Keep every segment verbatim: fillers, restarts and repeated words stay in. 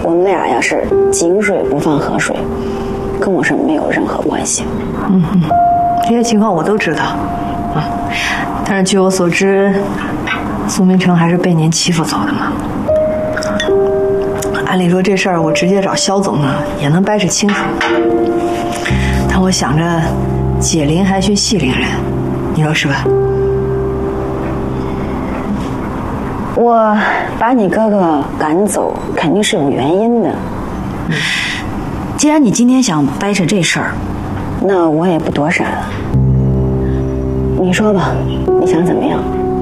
我们俩呀是井水不犯河水，跟我是没有任何关系。 嗯嗯，这些情况我都知道，啊，但是据我所知，苏明成还是被您欺负走的嘛。按理说这事儿我直接找肖总呢也能掰扯清楚，但我想着解铃还须系铃人，你说是吧？ 我把你哥哥赶走，肯定是有原因的。 既然你今天想掰扯这事儿， 那我也不躲闪了。你说吧，你想怎么样？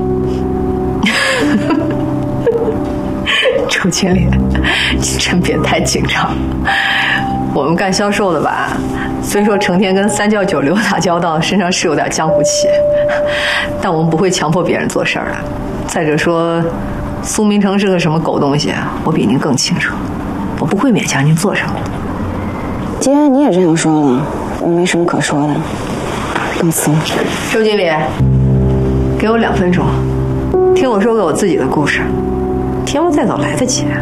周经理，你真别太紧张。我们干销售的吧，虽说成天跟三教九流打交道，身上是有点江湖气，但我们不会强迫别人做事儿的。再者说，苏明成是个什么狗东西，我比您更清楚，我不会勉强您做什么。 既然你也这样说了，我没什么可说的，告辞了。 周经理，给我两分钟，听我说个我自己的故事。天不再早来得及。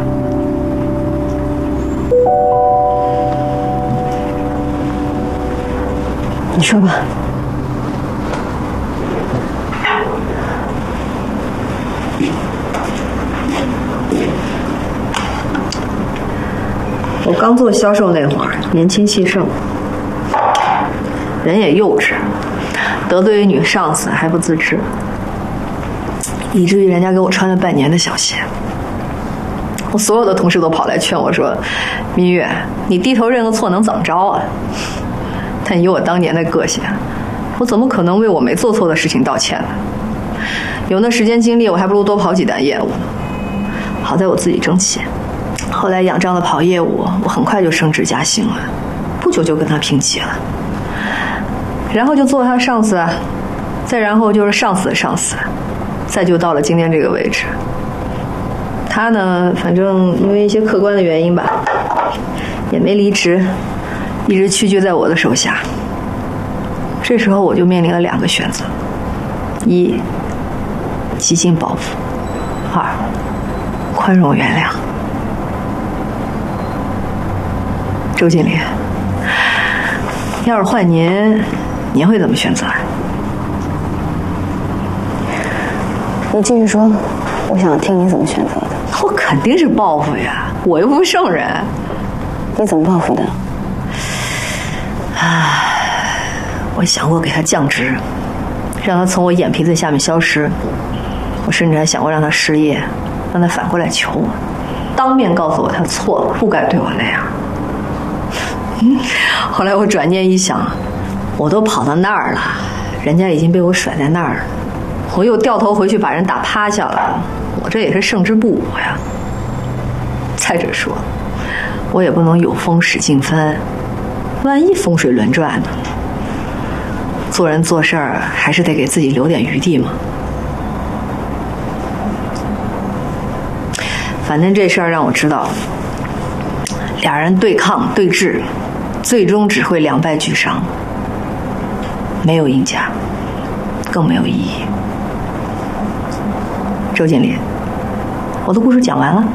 你说吧。 我刚做销售那会儿，年轻气盛，人也幼稚，得罪于女上司还不自知，以至于人家给我穿了半年的小鞋。我所有的同事都跑来劝我说：“明月，你低头认个错能怎么着啊？”但以我当年的个性，我怎么可能为我没做错的事情道歉呢？有那时间精力，我还不如多跑几单业务。好在我自己争气，后来仰仗了跑业务，我很快就升职加薪了，不久就跟他平级了，然后就做他上司，再然后就是上司的上司，再就到了今天这个位置。他呢，反正因为一些客观的原因吧，也没离职，一直屈居在我的手下。这时候我就面临了两个选择：一，极尽报复；二，宽容原谅。周经理，要是换您，您会怎么选择？ 你继续说，我想听你怎么选择的。 我肯定是报复呀，我又不是圣人。 你怎么报复的？ 唉，我想过给他降职，让他从我眼皮子下面消失。我甚至还想过让他失业，让他反过来求我，当面告诉我他错了，不该对我那样。后来我转念一想，我都跑到那儿了，人家已经被我甩在那儿了，我又掉头回去把人打趴下了，我这也是胜之不武呀。再者说，我也不能有风使劲翻，万一风水轮转呢？做人做事儿还是得给自己留点余地嘛。反正这事儿让我知道，俩人对抗对峙，最终只会两败俱伤，没有赢家，更没有意义。周经理，我的故事讲完了。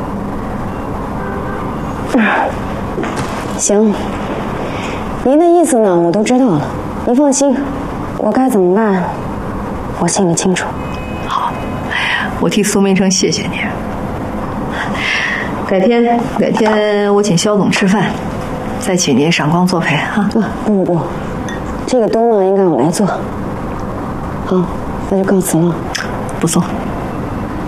行，您的意思呢，我都知道了。您放心，我该怎么办，我心里清楚。 好，我替苏明成谢谢你。改天，改天我请肖总吃饭，再请您赏光作陪啊！ 啊，不不不，这个冬呢应该我来做。好，那就告辞了。 不送。